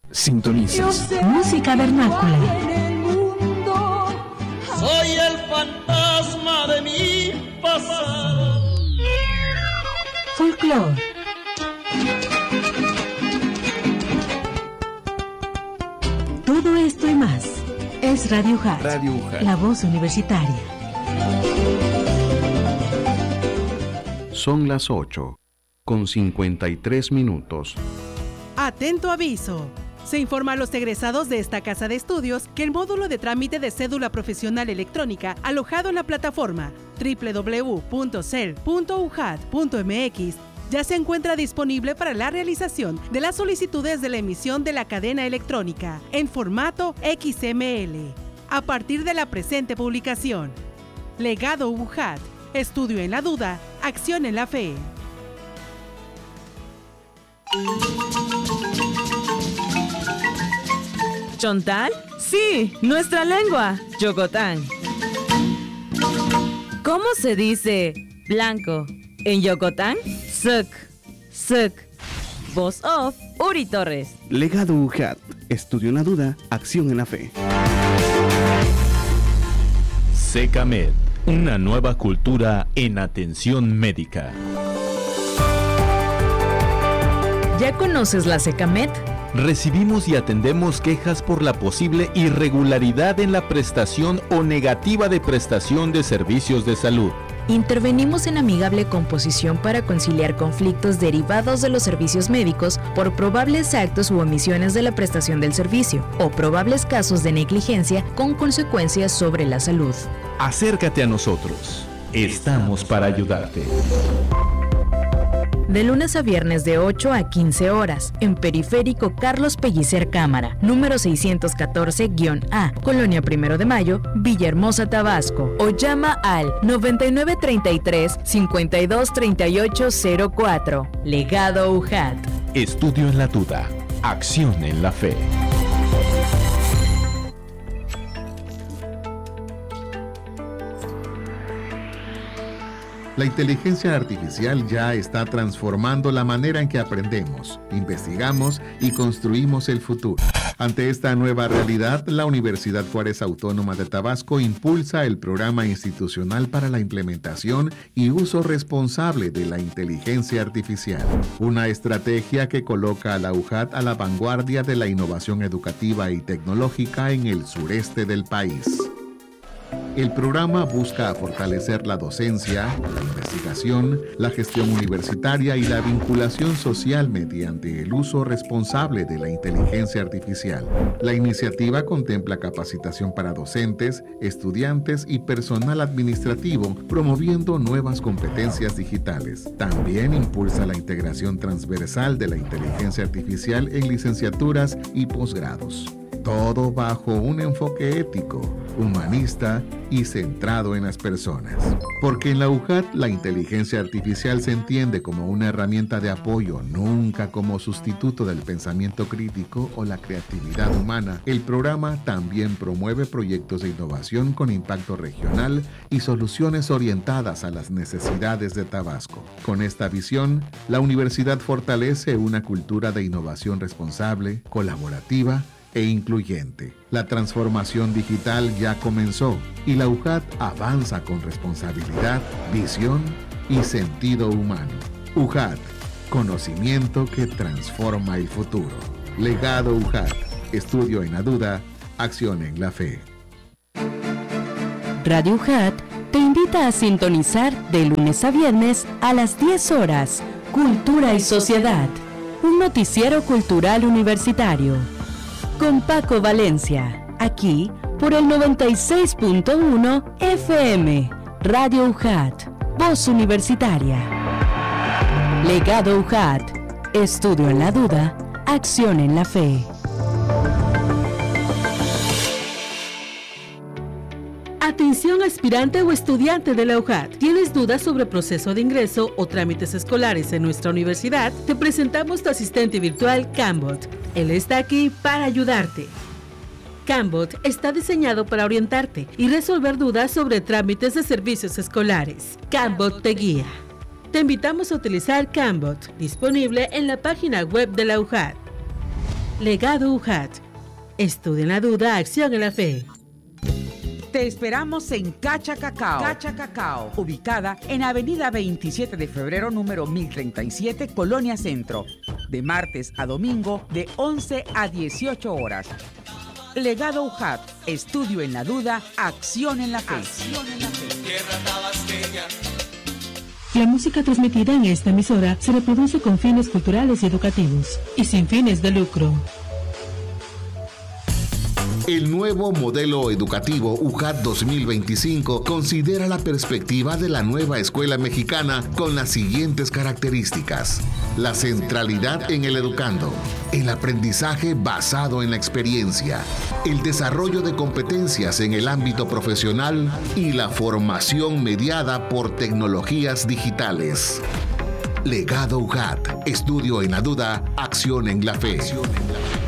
Sintonizas música vernácula. Soy el fantasma de mi pasado. Folclor. Todo esto y más es Radio UJAT, la voz universitaria. Son las 8:53. Atento aviso. Se informa a los egresados de esta casa de estudios que el módulo de trámite de cédula profesional electrónica alojado en la plataforma www.cel.ujat.mx ya se encuentra disponible para la realización de las solicitudes de la emisión de la cadena electrónica en formato XML a partir de la presente publicación. Legado UJAT. Estudio en la duda, acción en la fe. ¿Chontal? Sí, nuestra lengua, Yocotán. ¿Cómo se dice blanco en Yocotán? Suk, suk. Voz off, Uri Torres. Legado UJAT. Estudio en la duda, acción en la fe. SECAMED, una nueva cultura en atención médica. ¿Ya conoces la SECAMED? Recibimos y atendemos quejas por la posible irregularidad en la prestación o negativa de prestación de servicios de salud. Intervenimos en amigable composición para conciliar conflictos derivados de los servicios médicos por probables actos u omisiones de la prestación del servicio o probables casos de negligencia con consecuencias sobre la salud. Acércate a nosotros. Estamos para ayudarte. De lunes a viernes de 8 a 15 horas, en Periférico Carlos Pellicer Cámara, número 614-A, Colonia 1 de Mayo, Villahermosa, Tabasco. O llama al 9933-523804. Legado UJAT. Estudio en la duda, acción en la fe. La inteligencia artificial ya está transformando la manera en que aprendemos, investigamos y construimos el futuro. Ante esta nueva realidad, la Universidad Juárez Autónoma de Tabasco impulsa el Programa Institucional para la Implementación y Uso Responsable de la Inteligencia Artificial, una estrategia que coloca a la UJAT a la vanguardia de la innovación educativa y tecnológica en el sureste del país. El programa busca fortalecer la docencia, la investigación, la gestión universitaria y la vinculación social mediante el uso responsable de la inteligencia artificial. La iniciativa contempla capacitación para docentes, estudiantes y personal administrativo, promoviendo nuevas competencias digitales. También impulsa la integración transversal de la inteligencia artificial en licenciaturas y posgrados. Todo bajo un enfoque ético, humanista y centrado en las personas. Porque en la UJAT la inteligencia artificial se entiende como una herramienta de apoyo, nunca como sustituto del pensamiento crítico o la creatividad humana. El programa también promueve proyectos de innovación con impacto regional y soluciones orientadas a las necesidades de Tabasco. Con esta visión, la universidad fortalece una cultura de innovación responsable, colaborativa e incluyente. La transformación digital ya comenzó y la UJAT avanza con responsabilidad, visión y sentido humano. UJAT, conocimiento que transforma el futuro. Legado UJAT, estudio en la duda, acción en la fe. Radio UJAT te invita a sintonizar de lunes a viernes a las 10 horas, Cultura y Sociedad, un noticiero cultural universitario. Con Paco Valencia, aquí por el 96.1 FM, Radio UJAT, voz universitaria. Legado UJAT, estudio en la duda, acción en la fe. Atención aspirante o estudiante de la UJAT. ¿Tienes dudas sobre proceso de ingreso o trámites escolares en nuestra universidad? Te presentamos tu asistente virtual, Cambot. Él está aquí para ayudarte. Cambot está diseñado para orientarte y resolver dudas sobre trámites de servicios escolares. Cambot te guía. Te invitamos a utilizar Cambot, disponible en la página web de la UJAT. Legado UJAT. Estudia en la duda, acción en la fe. Te esperamos en Cacha Cacao, ubicada en Avenida 27 de Febrero, número 1037, Colonia Centro, de martes a domingo de 11 a 18 horas. Legado UJAT, estudio en la duda, acción en la fe. La música transmitida en esta emisora se reproduce con fines culturales y educativos y sin fines de lucro. El nuevo modelo educativo UJAT 2025 considera la perspectiva de la nueva escuela mexicana con las siguientes características: la centralidad en el educando, el aprendizaje basado en la experiencia, el desarrollo de competencias en el ámbito profesional y la formación mediada por tecnologías digitales. Legado UJAT, estudio en la duda, acción en la fe.